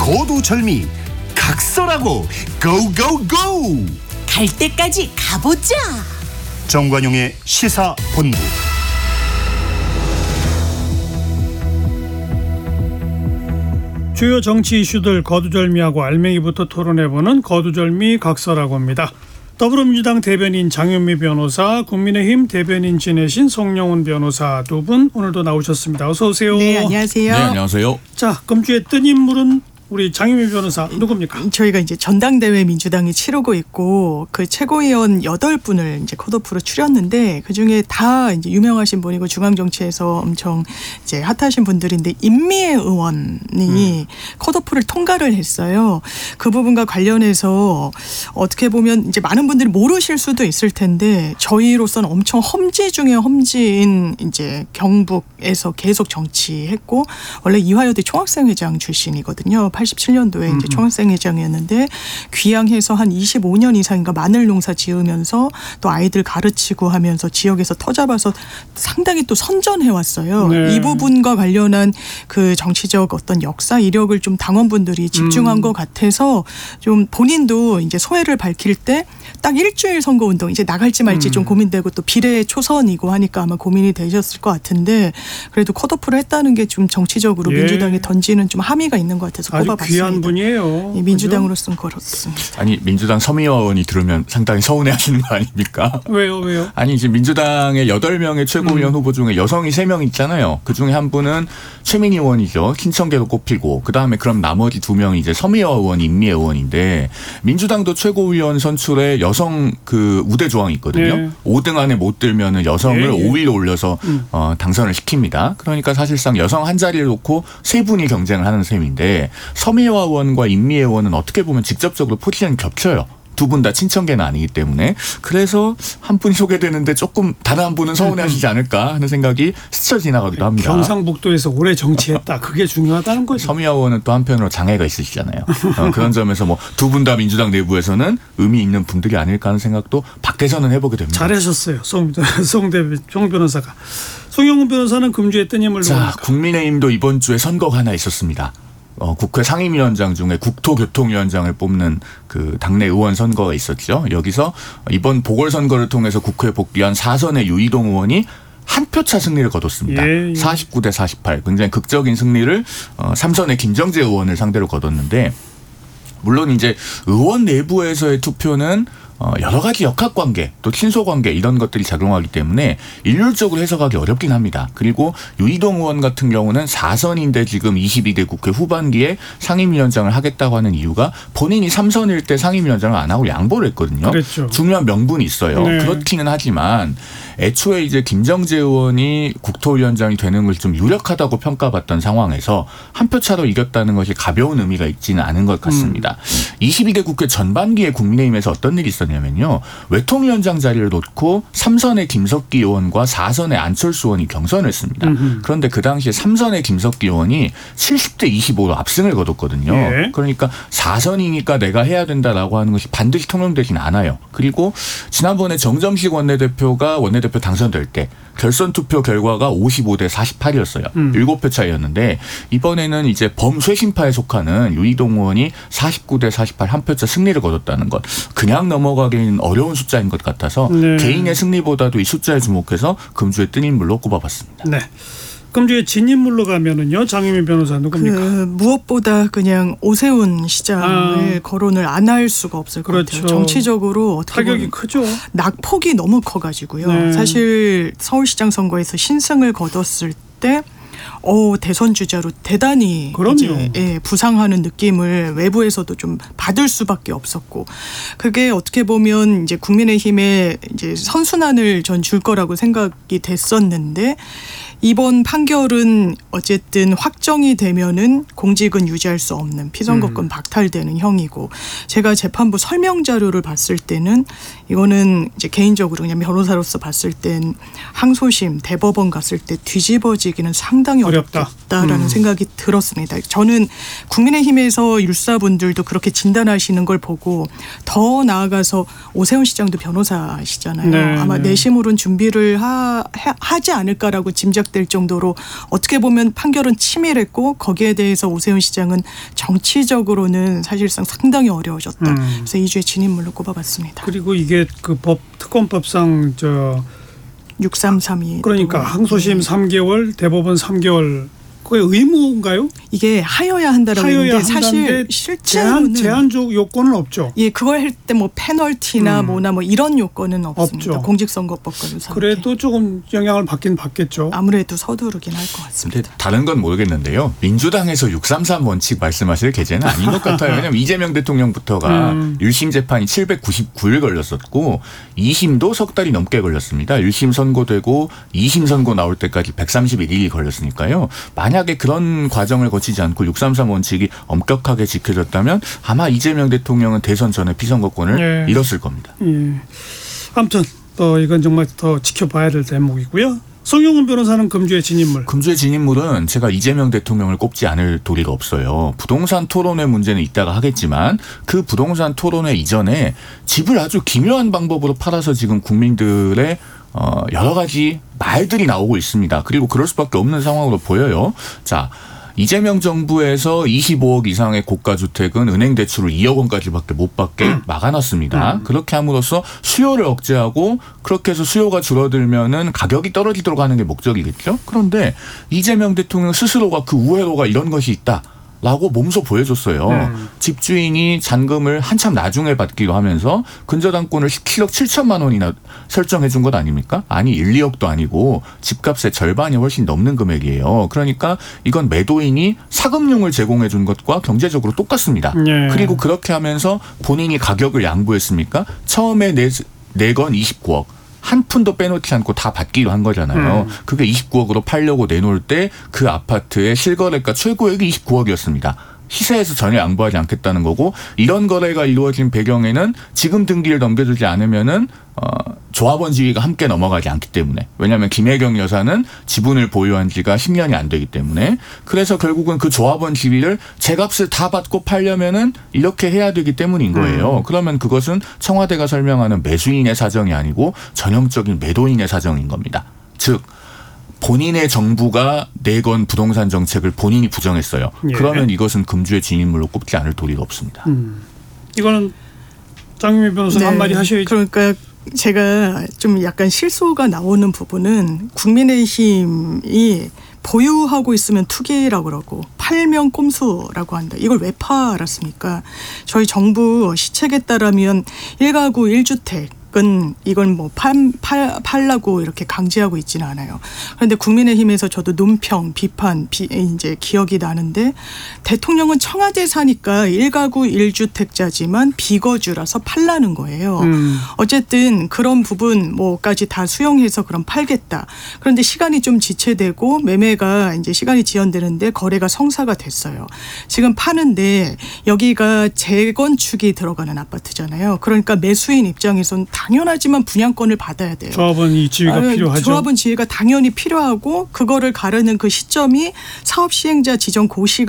거두절미 각설하고 고고고! 갈 때까지 가보자. 정관용의 시사본부. 주요 정치 이슈들 거두절미하고 알맹이부터 토론해보는 거두절미 각설하고 합니다. 더불어민주당 대변인 장윤미 변호사, 국민의힘 대변인 지내신 송영훈 변호사 두 분 오늘도 나오셨습니다. 어서 오세요. 네, 안녕하세요. 네, 안녕하세요. 자, 금주의 뜬 인물은 우리 장윤미 변호사 누굽니까? 저희가 이제 전당대회 민주당이 치르고 있고 그 최고위원 8분을 이제 컷오프로 추렸는데 그 중에 다 이제 유명하신 분이고 중앙 정치에서 엄청 이제 핫하신 분들인데 임미애 의원이 컷오프를 통과를 했어요. 그 부분과 관련해서 어떻게 보면 이제 많은 분들이 모르실 수도 있을 텐데 저희로서는 엄청 험지 중에 험지인 이제 경북에서 계속 정치했고 원래 이화여대 총학생회장 출신이거든요. 87년도에 이제 총학생회장이었는데 귀향해서 한 25년 이상인가 마늘 농사 지으면서 또 아이들 가르치고 하면서 지역에서 터잡아서 상당히 또 선전해 왔어요. 네. 이 부분과 관련한 그 정치적 어떤 역사 이력을 좀 당원분들이 집중한 것 같아서 좀 본인도 이제 소회를 밝힐 때 딱 일주일 선거운동 이제 나갈지 말지 좀 고민되고 또 비례 초선이고 하니까 아마 고민이 되셨을 것 같은데 그래도 컷오프를 했다는 게 좀 정치적으로 예. 민주당에 던지는 좀 함의가 있는 것 같아서 아주 꼽아봤습니다. 귀한 분이에요. 민주당으로서는 그렇습니다. 아니 민주당 서미화 의원이 들으면 상당히 서운해하시는 거 아닙니까? 왜요? 아니 이제 민주당의 8명의 최고위원 후보 중에 여성이 3명 있잖아요. 그중에 한 분은 최민희 의원이죠. 신청계로 꼽히고 그다음에 그럼 나머지 2명이 이제 서미화 의원, 임미애 의원인데 민주당도 최고위원 선출에 여성 그 우대 조항이 있거든요. 네. 5등 안에 못 들면은 여성을 예, 예. 5위로 올려서 당선을 시킵니다. 그러니까 사실상 여성 한 자리를 놓고 3분이 경쟁을 하는 셈인데 서미화 의원과 임미애 의원은 어떻게 보면 직접적으로 포지션이 겹쳐요. 두 분 다 친천계는 아니기 때문에 그래서 한 분이 소개되는데 조금 다른 한 분은 서운해하시지 않을까 하는 생각이 스쳐 지나가기도 합니다. 경상북도에서 오래 정치했다. 그게 중요하다는 거죠. 서미화 의원은 또 한편으로 장애가 있으시잖아요. 그런 점에서 뭐 두 분 다 민주당 내부에서는 의미 있는 분들이 아닐까 하는 생각도 밖에서는 해보게 됩니다. 잘하셨어요. 송 변호사가. 송영훈 변호사는 금주의 뜬 인물 자, 누굽니까? 국민의힘도 이번 주에 선거가 하나 있었습니다. 국회 상임위원장 중에 국토교통위원장을 뽑는 그 당내 의원 선거가 있었죠. 여기서 이번 보궐선거를 통해서 국회에 복귀한 4선의 유이동 의원이 한 표 차 승리를 거뒀습니다. 예, 예. 49대 48. 굉장히 극적인 승리를 3선의 김정재 의원을 상대로 거뒀는데 물론 이제 의원 내부에서의 투표는 여러 가지 역학관계 또 친소관계 이런 것들이 작용하기 때문에 일률적으로 해석하기 어렵긴 합니다. 그리고 유이동 의원 같은 경우는 4선인데 지금 22대 국회 후반기에 상임위원장을 하겠다고 하는 이유가 본인이 3선일 때 상임위원장을 안 하고 양보를 했거든요. 그랬죠. 중요한 명분이 있어요. 네. 그렇기는 하지만 애초에 이제 김정재 의원이 국토위원장이 되는 것이 좀 유력하다고 평가받던 상황에서 한 표 차로 이겼다는 것이 가벼운 의미가 있지는 않은 것 같습니다. 22대 국회 전반기에 국민의힘에서 어떤 일이 있었냐면요. 외통위원장 자리를 놓고 3선의 김석기 의원과 4선의 안철수 의원이 경선을 했습니다. 그런데 그 당시에 3선의 김석기 의원이 70대 25로 압승을 거뒀거든요. 예. 그러니까 4선이니까 내가 해야 된다라고 하는 것이 반드시 통용되진 않아요. 그리고 지난번에 정점식 원내대표가 원내대표 당선될 때 결선 투표 결과가 55대 48이었어요. 7표 차이였는데 이번에는 이제 범쇄신파에 속하는 유이동 의원이 49대 48 한 표 차 승리를 거뒀다는 것. 그냥 넘어가기는 어려운 숫자인 것 같아서 네. 개인의 승리보다도 이 숫자에 주목해서 금주의 뜬 인물로 꼽아봤습니다. 네. 금주의 진인물로 가면은요. 장윤미 변호사 누굽니까? 무엇보다 그냥 오세훈 시장을 거론을 안 할 수가 없을 것 그렇죠. 같아요. 정치적으로 어떻게 타격이 보면 크죠. 낙폭이 너무 커가지고요. 네. 사실 서울시장 선거에서 신승을 거뒀을 때 대선 주자로 대단히 그럼요. 이제 부상하는 느낌을 외부에서도 좀 받을 수밖에 없었고 그게 어떻게 보면 이제 국민의힘에 이제 선순환을 전 줄 거라고 생각이 됐었는데 이번 판결은 어쨌든 확정이 되면은 공직은 유지할 수 없는 피선거권 박탈되는 형이고 제가 재판부 설명 자료를 봤을 때는 이거는 이제 개인적으로 그냥 변호사로서 봤을 땐 항소심 대법원 갔을 때 뒤집어지기는 상당히 상당히 어렵다. 어렵다라는 생각이 들었습니다. 저는 국민의힘에서 율사분들도 그렇게 진단하시는 걸 보고 더 나아가서 오세훈 시장도 변호사시잖아요. 네, 아마 네. 내심으로는 준비를 하지 않을까라고 짐작될 정도로 어떻게 보면 판결은 치밀했고 거기에 대해서 오세훈 시장은 정치적으로는 사실상 상당히 어려워졌다. 그래서 2주의 진인물로 꼽아봤습니다. 그리고 이게 그 특검법상 6332. 그러니까 항소심 3개월, 대법원 3개월. 그게 의무인가요? 이게 하여야 한다라고 했는데 사실 한다는데 실제로는 제한적 요건은 없죠. 예, 그걸 할 때 뭐 페널티나 뭐나 뭐 이런 요건은 없습니다. 없죠. 공직선거법과 유사하게. 그래도 조금 영향을 받긴 받겠죠. 아무래도 서두르긴 할 것 근데 같습니다. 다른 건 모르겠는데요. 민주당에서 633 원칙 말씀하실 계제는 아닌 것 같아요. 왜냐하면 이재명 대통령부터가 1심 재판이 799일 걸렸었고 2심도 석 달이 넘게 걸렸습니다. 1심 선고되고 2심 선고 나올 때까지 131일이 걸렸으니까요. 만약에 그런 과정을 거치지 않고 633 원칙이 엄격하게 지켜졌다면 아마 이재명 대통령은 대선 전에 피선거권을 잃었을 겁니다. 예. 아무튼 이건 정말 더 지켜봐야 될 대목이고요. 송영훈 변호사는 금주의 진인물. 금주의 진인물은 제가 이재명 대통령을 꼽지 않을 도리가 없어요. 부동산 토론회 문제는 이따가 하겠지만 그 부동산 토론회 이전에 집을 아주 기묘한 방법으로 팔아서 지금 국민들의 여러 가지 말들이 나오고 있습니다. 그리고 그럴 수밖에 없는 상황으로 보여요. 자, 이재명 정부에서 25억 이상의 고가주택은 은행 대출을 2억 원까지밖에 못 받게 막아놨습니다. 그렇게 함으로써 수요를 억제하고 그렇게 해서 수요가 줄어들면은 가격이 떨어지도록 하는 게 목적이겠죠. 그런데 이재명 대통령 스스로가 그 우회로가 이런 것이 있다. 라고 몸소 보여줬어요. 집주인이 잔금을 한참 나중에 받기로 하면서 근저당권을 17억 7천만 원이나 설정해 준 것 아닙니까? 아니 1, 2억도 아니고 집값의 절반이 훨씬 넘는 금액이에요. 그러니까 이건 매도인이 사금융을 제공해 준 것과 경제적으로 똑같습니다. 네. 그리고 그렇게 하면서 본인이 가격을 양보했습니까? 처음에 내건 29억. 한 푼도 빼놓지 않고 다 받기로 한 거잖아요. 그게 29억으로 팔려고 내놓을 때 그 아파트의 실거래가 최고액이 29억이었습니다. 시세에서 전혀 양보하지 않겠다는 거고 이런 거래가 이루어진 배경에는 지금 등기를 넘겨주지 않으면은 조합원 지위가 함께 넘어가지 않기 때문에 왜냐하면 김혜경 여사는 지분을 보유한 지가 10년이 안 되기 때문에 그래서 결국은 그 조합원 지위를 제값을 다 받고 팔려면은 이렇게 해야 되기 때문인 거예요. 그러면 그것은 청와대가 설명하는 매수인의 사정이 아니고 전형적인 매도인의 사정인 겁니다. 즉 본인의 정부가 내건 부동산 정책을 본인이 부정했어요. 예. 그러면 이것은 금주의 진인물로 꼽지 않을 도리가 없습니다. 이거는 장윤미 변호사 한마디 하셔야죠. 그러니까 제가 좀 약간 실소가 나오는 부분은 국민의힘이 보유하고 있으면 투기라고 그러고 팔면 꼼수라고 한다. 이걸 왜 팔았습니까? 저희 정부 시책에 따르면 1가구 1주택 이건 뭐 팔라고 이렇게 강제하고 있지는 않아요. 그런데 국민의힘에서 저도 논평, 비판, 이제 기억이 나는데 대통령은 청와대 사니까 1가구 1주택자지만 비거주라서 팔라는 거예요. 어쨌든 그런 부분 뭐까지 다 수용해서 그럼 팔겠다. 그런데 시간이 좀 지체되고 매매가 이제 시간이 지연되는데 거래가 성사가 됐어요. 지금 파는데 여기가 재건축이 들어가는 아파트잖아요. 그러니까 매수인 입장에서는 당연하지만 분양권을 받아야 돼요. 조합원 이 지위가 필요하죠. 조합원 지위가 당연히 필요하고 그거를 가르는 그 시점이 사업 시행자 지정 고시